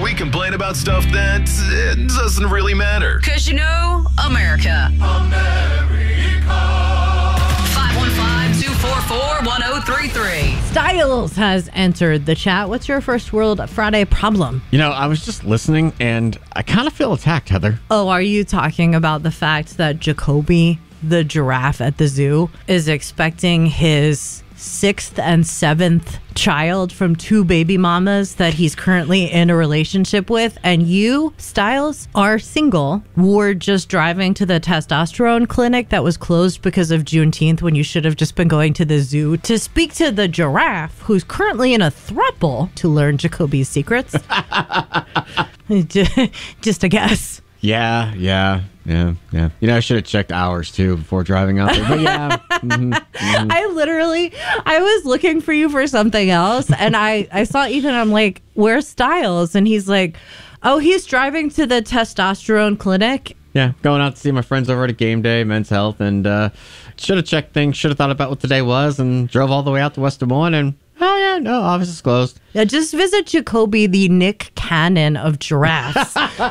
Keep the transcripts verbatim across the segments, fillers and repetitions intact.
we complain about stuff that uh, doesn't really matter. Because you know, America. America. five one five, two four four, one oh three three. Styles has entered the chat. What's your first World Friday problem? You know, I was just listening, and I kind of feel attacked, Heather. Oh, are you talking about the fact that Jacoby, the giraffe at the zoo, is expecting his sixth and seventh child from two baby mamas that he's currently in a relationship with, and you, Styles, are single, were just driving to the testosterone clinic that was closed because of Juneteenth when you should have just been going to the zoo to speak to the giraffe who's currently in a throuple to learn Jacoby's secrets? Just a guess. Yeah, yeah, yeah, yeah. You know, I should have checked hours, too, before driving out there. But yeah. mm-hmm, mm-hmm. I literally, I was looking for you for something else, and I, I saw Ethan, I'm like, where's Styles? And he's like, oh, he's driving to the testosterone clinic. Yeah, going out to see my friends over at a game day, Men's Health, and uh, should have checked things, should have thought about what today was, and drove all the way out to West Des Moines, and oh, yeah, no, office is closed. Yeah, just visit Jacoby, the Nick Cannon of giraffes,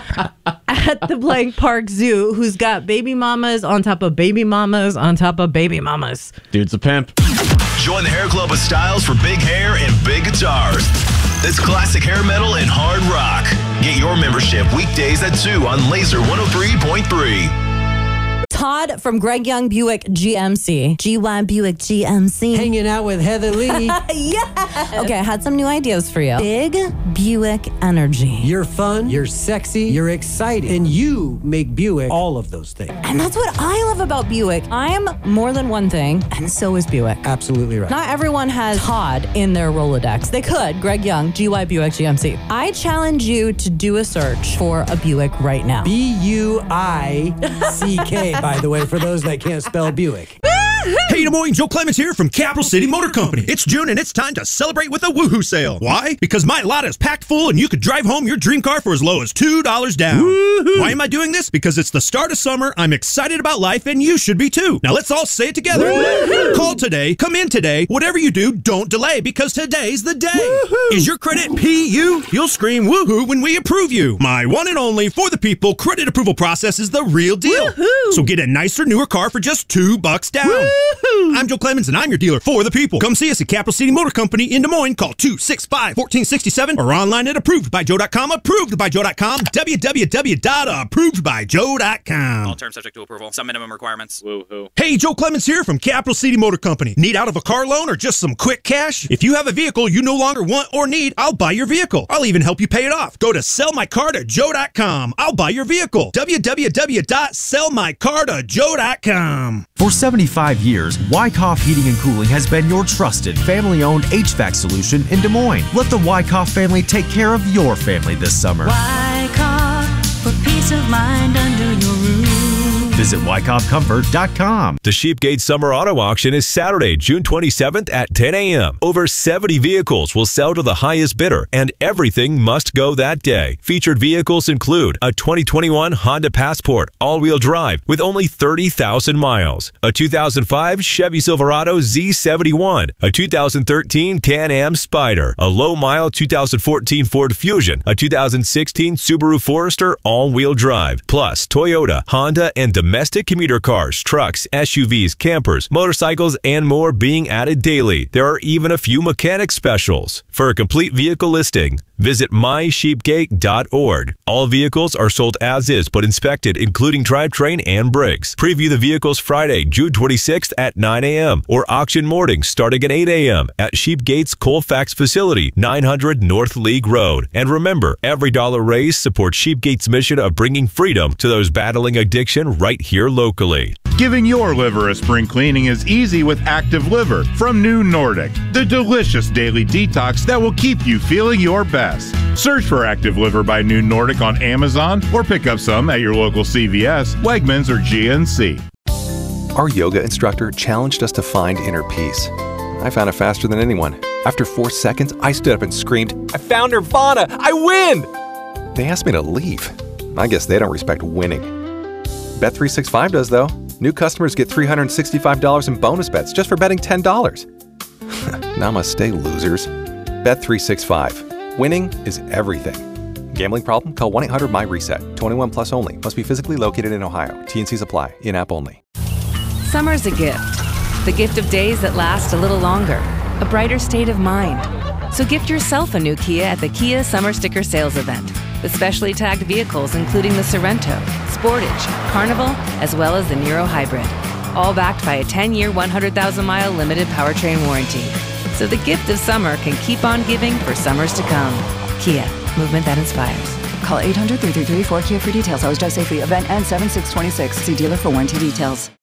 at the Blank Park Zoo, who's got baby mamas on top of baby mamas on top of baby mamas. Dude's a pimp. Join the Hair Club of Styles for big hair and big guitars. It's classic hair metal and hard rock. Get your membership weekdays at two on Laser one oh three point three. Todd from Greg Young Buick G M C. G Y Buick G M C. Hanging out with Heather Lee. Yeah. Okay, I had some new ideas for you. Big Buick energy. You're fun, you're sexy, you're exciting, and you make Buick all of those things. And that's what I love about Buick. I'm more than one thing, and so is Buick. Absolutely right. Not everyone has Todd in their Rolodex. They could. Greg Young, G Y Buick G M C. I challenge you to do a search for a Buick right now. B U I C K, by the way, for those that can't spell Buick. Hey, Des Moines, Joe Clements here from Capital City Motor Company. It's June and it's time to celebrate with a woohoo sale. Why? Because my lot is packed full and you could drive home your dream car for as low as two dollars down. Woo-hoo. Why am I doing this? Because it's the start of summer, I'm excited about life, and you should be too. Now let's all say it together. Woo-hoo. Call today, come in today, whatever you do, don't delay, because today's the day. Woo-hoo. Is your credit P U? You'll scream woohoo when we approve you. My one and only for the people credit approval process is the real deal. Woo-hoo. So get a nicer, newer car for just two bucks down. Woo-hoo. I'm Joe Clemens, and I'm your dealer for the people. Come see us at Capital City Motor Company in Des Moines. Call two six five, one four six seven or online at approved by joe dot com. approved by joe dot com. w w w dot approved by joe dot com. All terms subject to approval. Some minimum requirements. Woo-hoo. Hey, Joe Clemens here from Capital City Motor Company. Need out of a car loan or just some quick cash? If you have a vehicle you no longer want or need, I'll buy your vehicle. I'll even help you pay it off. Go to sell my car to joe dot com. I'll buy your vehicle. w w w dot sell my car to joe dot com. For seventy-five years, Wyckoff Heating and Cooling has been your trusted family-owned H V A C solution in Des Moines. Let the Wyckoff family take care of your family this summer. Wyckoff, for peace of mind under your roof. Visit wyckoff comfort dot com. The Sheepgate Summer Auto Auction is Saturday, June twenty-seventh at ten a.m. Over seventy vehicles will sell to the highest bidder, and everything must go that day. Featured vehicles include a twenty twenty-one Honda Passport all-wheel drive with only thirty thousand miles, a two thousand five Chevy Silverado Z seventy-one, a two thousand thirteen Can-Am Spyder, a low-mile two thousand fourteen Ford Fusion, a two thousand sixteen Subaru Forester all-wheel drive, plus Toyota, Honda, and domestic commuter cars, trucks, S U Vs, campers, motorcycles, and more being added daily. There are even a few mechanic specials. For a complete vehicle listing, visit my sheepgate dot org. All vehicles are sold as is but inspected, including drivetrain and brakes. Preview the vehicles Friday, June twenty-sixth at nine a.m. or auction morning starting at eight a.m. at Sheepgate's Colfax facility, nine hundred North League Road. And remember, every dollar raised supports Sheepgate's mission of bringing freedom to those battling addiction right here locally. Giving your liver a spring cleaning is easy with Active Liver from New Nordic, the delicious daily detox that will keep you feeling your best. Search for Active Liver by New Nordic on Amazon or pick up some at your local C V S, Wegmans, or G N C. Our yoga instructor challenged us to find inner peace. I found it faster than anyone. After four seconds, I stood up and screamed, "I found Nirvana! I win!" They asked me to leave. I guess they don't respect winning. Bet three sixty-five does, though. New customers get three hundred sixty-five dollars in bonus bets just for betting ten dollars. Namaste, losers. Bet three sixty-five. Winning is everything. Gambling problem? Call one eight hundred my reset. twenty-one plus only. Must be physically located in Ohio. T N Cs apply. In-app only. Summer's a gift. The gift of days that last a little longer. A brighter state of mind. So gift yourself a new Kia at the Kia Summer Sticker Sales Event. With specially tagged vehicles including the Sorrento, Sportage, Carnival, as well as the Niro Hybrid. All backed by a ten-year, one hundred thousand mile limited powertrain warranty. So the gift of summer can keep on giving for summers to come. Kia, movement that inspires. Call eight hundred, three three three, four K I A for details. Always drive safely. Event ends seven six twenty-six. See dealer for warranty details.